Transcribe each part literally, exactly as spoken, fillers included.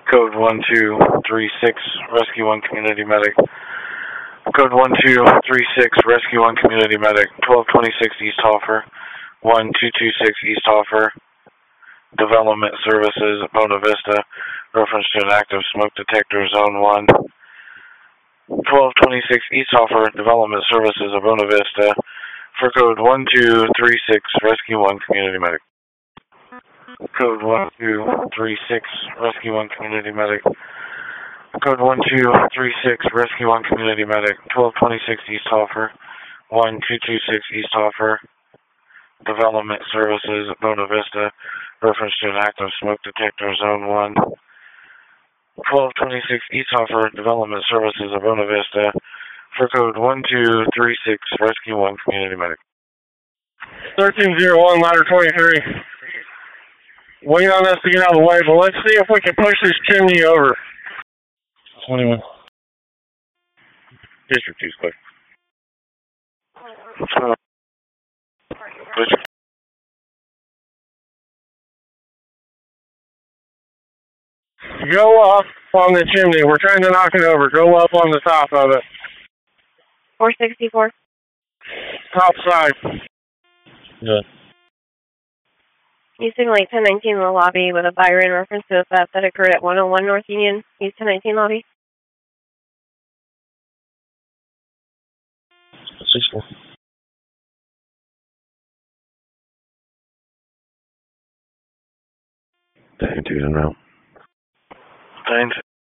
Code one two three six, Rescue one Community Medic. Code one two three six, Rescue one Community Medic. twelve twenty-six East Hoffer, one two two six East Hoffer. Development Services, Bona Vista. Reference to an active smoke detector, Zone one. twelve twenty-six East Hoffer, Development Services of Bona Vista. For code one two three six, Rescue one Community Medic. Code one two three six, Rescue one Community Medic. Code one two three six, Rescue one Community Medic. twelve twenty-six East Hoffer, one two two six East Hoffer. Development Services, Bona Vista. Reference to an active smoke detector, Zone one. twelve twenty-six East Hoffer, Development Services of Bona Vista. For code one two three six, Rescue one Community Medic. thirteen oh one, ladder twenty-three. Wait on us to get out of the way, but let's see if we can push this chimney over. twenty-one. District two's clear. Uh, District. Go up on the chimney. We're trying to knock it over. Go up on the top of it. four sixty-four. Top side. Good. Using Lake ten nineteen in the lobby with a fire in reference to a theft that occurred at one oh one North Union, East ten nineteen lobby. six four. Magnitude en route. Thanks.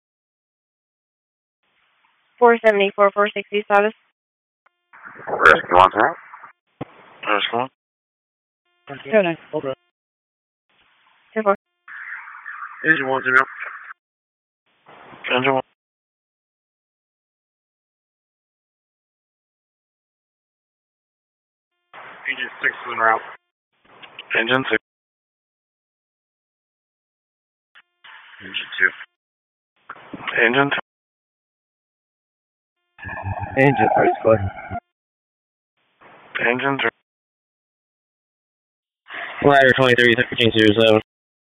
four seventy-four, four sixty status. Rescue one's route. Rescue one. Go nine. Okay. Two four. Engine one's in route. Engine one. Engine six is en route. Engine six. Engine two. Engine two. Engine three is clear. Engine three. Ladder twenty-three, thirteen zero seven.